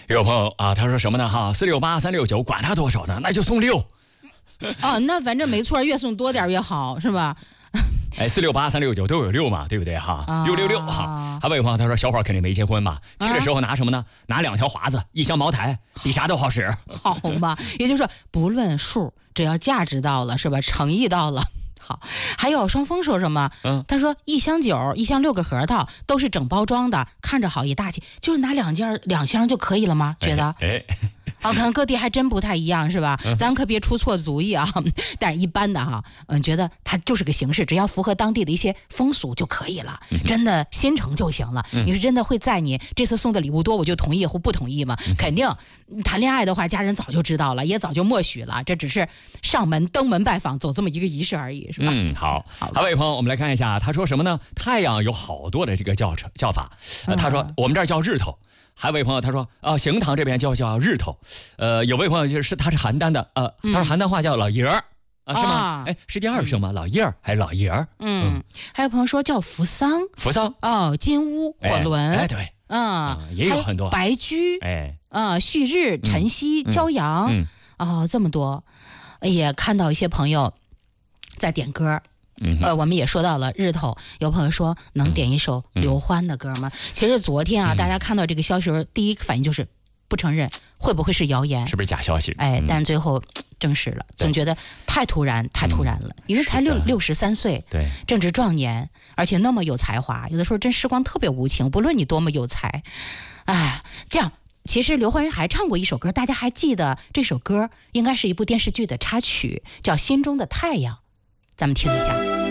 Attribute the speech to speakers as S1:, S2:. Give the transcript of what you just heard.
S1: 有朋友啊，他说什么呢？哈，468-369，管他多少呢，那就送6。
S2: 哦，那反正没错，越送多点越好，是吧？
S1: 哎，468-369都有6嘛，对不对哈？666哈。还有朋友他说小伙肯定没结婚嘛，去的时候拿什么呢？拿2条华子，1箱茅台，比啥都好使。
S2: 好嘛，也就是说不论数，只要价值到了，是吧？诚意到了。好，还有双峰说什么？他说1箱酒，1箱6个核桃，都是整包装的，看着好也大气，就是拿2箱就可以了吗？觉得？可能各地还真不太一样，是吧？咱可别出错主意啊！但是一般的哈，觉得它就是个形式，只要符合当地的一些风俗就可以了，真的心诚就行了。你是真的会在你这次送的礼物多，我就同意或不同意吗？肯定。谈恋爱的话，家人早就知道了，也早就默许了，这只是上门登门拜访，走这么一个仪式而已，是吧？
S1: 好。还有一位朋友，我们来看一下，他说什么呢？太阳有好多的这个叫法，他说我们这儿叫日头。还有位朋友他说行堂这边叫日头，有位朋友他是邯郸的，他说邯郸话叫老爷儿是吗？是第2声吗？老爷儿还是老爷儿？
S2: 还有朋友说叫扶桑金乌火轮，
S1: 对，也有很多
S2: 白驹，旭日晨曦骄阳，这么多，也看到一些朋友在点歌。我们也说到了日头，有朋友说能点一首刘欢的歌吗？其实昨天大家看到这个消息时候，第一个反应就是不承认，会不会是谣言？
S1: 是不是假消息？
S2: 但最后证实了，总觉得太突然了，因为才63岁，
S1: 对，
S2: 正值壮年，而且那么有才华，有的时候真时光特别无情，不论你多么有才，这样。其实刘欢还唱过一首歌，大家还记得这首歌应该是一部电视剧的插曲，叫《心中的太阳》，咱们听一下。